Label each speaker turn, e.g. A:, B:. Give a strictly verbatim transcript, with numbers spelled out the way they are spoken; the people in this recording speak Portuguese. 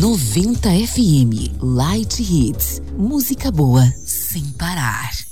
A: noventa F M, Light Hits, música boa sem parar.